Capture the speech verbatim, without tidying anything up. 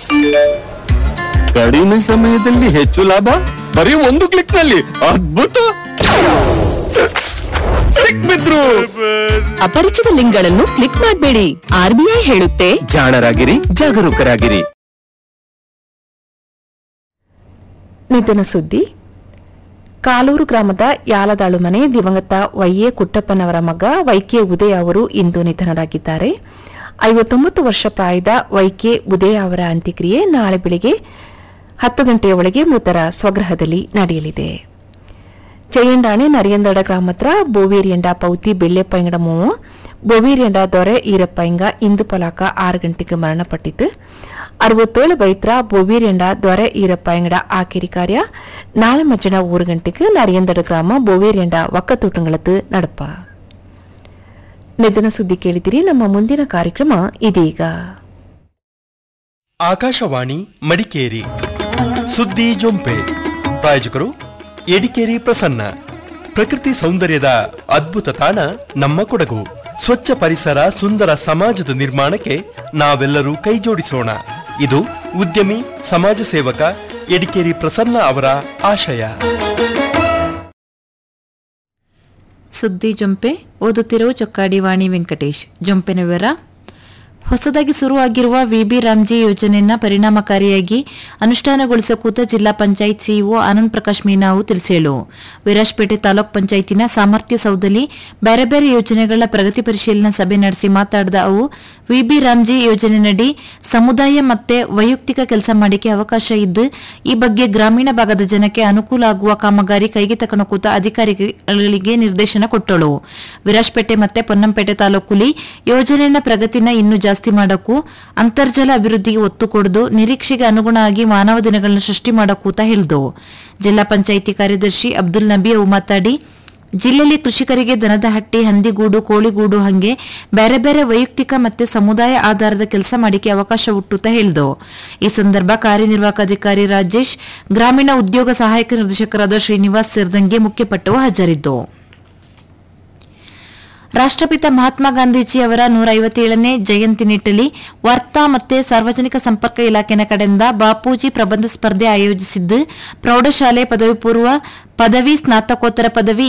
ಕಡಿಮೆ ಸಮಯದಲ್ಲಿ ಹೆಚ್ಚು ಲಾಭ ಬರೀ ಒಂದು ಕ್ಲಿಕ್ ನಲ್ಲಿ. ಅದ್ಭುತ! ಸಿಕ್ಬಿದ್ರು. ಅಪರಿಚಿತ ಲಿಂಕ್ಗಳನ್ನು ಕ್ಲಿಕ್ ಮಾಡಬೇಡಿ. ಆರ್ಬಿಐ ಹೇಳುತ್ತೆ, ಜಾಣರಾಗಿರಿ, ಜಾಗರೂಕರಾಗಿರಿ. ನಿಧನ ಸುದ್ದಿ. ಕಾಲೂರು ಗ್ರಾಮದ ಯಾಲದಾಳು ಮನೆ ದಿವಂಗತ ವೈಎ ಕುಟ್ಟಪ್ಪನವರ ಮಗ ವೈಕೆ ಉದಯ ಅವರು ಇಂದು ನಿಧನರಾಗಿದ್ದಾರೆ. ಐವತ್ತೊಂಬತ್ತು ವರ್ಷ ಪ್ರಾಯದ ವೈಕೆ ಉದಯ ಅವರ ಅಂತ್ಯಕ್ರಿಯೆ ನಾಳೆ ಬೆಳಿಗ್ಗೆ ಹತ್ತು ಗಂಟೆಯ ಒಳಗೆ ಮೃತರ ಸ್ವಗೃಹದಲ್ಲಿ ನಡೆಯಲಿದೆ. ಚೆಯ್ಯಂಡಾಣೆ ನರಿಯಂದಡ ಗ್ರಾಮತ್ರ ಬೋವೇರಿಯಂಡ ಪೌತಿ ಬೆಳ್ಳೆಪ್ಪಂಗಡ ಮೂವು ಬೋವೇರಿಯಂಡ ದೊರೆ ಈರಪ್ಪಂಗ ಇಂದು ಪಲಾಕ ಆರು ಗಂಟೆಗೆ ಮರಣಪಟ್ಟಿತು. ಅರವತ್ತೇಳು ಬೈತ್ರ ಬೋವೇರಿಯಂಡ ದೊರೆ ಈರಪ್ಪಂಗಡ ಆಕೆರಿ ಕಾರ್ಯ ನಾಳೆ ಮಜ್ಜನ ಮೂರು ಗಂಟೆಗೆ ನರಿಯಂದಡ ಗ್ರಾಮ ಬೋವೇರಿಯಂಡ ಒಕ್ಕತೋಟಂಗಳದ್ದು ನಡಪ. ನಿಧನ ಸುದ್ದಿ ಕೇಳಿದಿರಿ. ನಮ್ಮ ಮುಂದಿನ ಕಾರ್ಯಕ್ರಮ ಇದೀಗ. ಆಕಾಶವಾಣಿ ಮಡಿಕೇರಿ ಸುದ್ದಿ ಜೊಂಪೆ. ಪ್ರಾಯೋಜಕರು ಎಡಿಕೇರಿ ಪ್ರಸನ್ನ. ಪ್ರಕೃತಿ ಸೌಂದರ್ಯದ ಅದ್ಭುತ ತಾಣ ನಮ್ಮ ಕೊಡಗು. ಸ್ವಚ್ಛ ಪರಿಸರ, ಸುಂದರ ಸಮಾಜದ ನಿರ್ಮಾಣಕ್ಕೆ ನಾವೆಲ್ಲರೂ ಕೈಜೋಡಿಸೋಣ. ಇದು ಉದ್ಯಮಿ ಸಮಾಜ ಸೇವಕ ಎಡಿಕೇರಿ ಪ್ರಸನ್ನ ಅವರ ಆಶಯ. ಸುದ್ದಿ ಜೊಂಪೆ ಓದುತ್ತಿರುವ ಚೊಕ್ಕಾಡಿ ವಾಣಿ ವೆಂಕಟೇಶ್. ಜೊಂಪೆನ ವಿವರ. ಹೊಸದಾಗಿ ಶುರುವಾಗಿರುವ ವಿಬಿ ರಾಮ್ಜಿ ಯೋಜನೆಯನ್ನು ಪರಿಣಾಮಕಾರಿಯಾಗಿ ಅನುಷ್ಠಾನಗೊಳಿಸಕೂತ ಜಿಲ್ಲಾ ಪಂಚಾಯತ್ ಸಿಇಒ ಆನಂದ್ ಪ್ರಕಾಶ್ ಮೀನಾವು ತಿಳಿಸೇಳು. ವಿರಾಜಪೇಟೆ ತಾಲೂಕ್ ಪಂಚಾಯತಿನ ಸಾಮರ್ಥ್ಯ ಸೌಧದಲ್ಲಿ ಬೇರೆ ಬೇರೆ ಯೋಜನೆಗಳ ಪ್ರಗತಿ ಪರಿಶೀಲನಾ ಸಭೆ ನಡೆಸಿ ಮಾತನಾಡಿದ ಅವು ವಿಬಿ ರಾಮ್ಜಿ ಯೋಜನೆಯಡಿ ಸಮುದಾಯ ಮತ್ತೆ ವೈಯಕ್ತಿಕ ಕೆಲಸ ಮಾಡಿಕೆ ಅವಕಾಶ ಇದ್ದು ಈ ಬಗ್ಗೆ ಗ್ರಾಮೀಣ ಭಾಗದ ಜನಕ್ಕೆ ಅನುಕೂಲ ಆಗುವ ಕಾಮಗಾರಿ ಕೈಗೆ ತಕೊಂಡು ಕೂತ ಅಧಿಕಾರಿಗಳಿಗೆ ನಿರ್ದೇಶನ ಕೊಟ್ಟಳು. ವಿರಾಜಪೇಟೆ ಮತ್ತೆ ಪೊನ್ನಂಪೇಟೆ ತಾಲೂಕುಲಿ ಯೋಜನೆಯ ಪ್ರಗತಿನ ಇನ್ನೂ ಜಾಸ್ತಿ ಮಾಡಕ್ಕೂ ಅಂತರ್ಜಲ ಅಭಿವೃದ್ಧಿಗೆ ಒತ್ತು ಕೊಡದು ನಿರೀಕ್ಷೆಗೆ ಅನುಗುಣವಾಗಿ ಮಾನವ ದಿನಗಳನ್ನು ಸೃಷ್ಟಿ ಮಾಡಕ್ಕೂತ ಹೇಳಿದು. ಜಿಲ್ಲಾ ಪಂಚಾಯಿತಿ ಕಾರ್ಯದರ್ಶಿ ಅಬ್ದುಲ್ ನಬಿ ಅವು ಮಾತಾಡಿ ಜಿಲ್ಲೆಯಲ್ಲಿ ಕೃಷಿಕರಿಗೆ ದನದ ಹಟ್ಟಿ, ಹಂದಿಗೂಡು, ಕೋಳಿಗೂಡು ಹಂಗೆ ಬೇರೆ ಬೇರೆ ವೈಯಕ್ತಿಕ ಮತ್ತೆ ಸಮುದಾಯ ಆಧಾರದ ಕೆಲಸ ಮಾಡಿಕೆ ಅವಕಾಶ ಹುಟ್ಟುತ್ತಾ ಹೇಳಿದು. ಈ ಸಂದರ್ಭ ಕಾರ್ಯನಿರ್ವಾಹಕ ಅಧಿಕಾರಿ ರಾಜೇಶ್, ಗ್ರಾಮೀಣ ಉದ್ಯೋಗ ಸಹಾಯಕ ನಿರ್ದೇಶಕರಾದ ಶ್ರೀನಿವಾಸ್ ಸೇರಿದಂಗೆ ಮುಖ್ಯಪಟ್ಟವು ಹಾಜರಿದ್ದು. ರಾಷ್ಟ್ರಪಿತ ಮಹಾತ್ಮ ಗಾಂಧೀಜಿ ಅವರ ನೂರ ಐವತ್ತೇಳನೇ ಜಯಂತಿ ನಿಟ್ಟಲ್ಲಿ ವಾರ್ತಾ ಮತ್ತು ಸಾರ್ವಜನಿಕ ಸಂಪರ್ಕ ಇಲಾಖೆಯ ಕಡೆಯಿಂದ ಬಾಪೂಜಿ ಪ್ರಬಂಧ ಸ್ಪರ್ಧೆ ಆಯೋಜಿಸಿದ್ದು ಪ್ರೌಢಶಾಲೆ, ಪದವಿ ಪೂರ್ವ, ಪದವಿ, ಸ್ನಾತಕೋತ್ತರ ಪದವಿ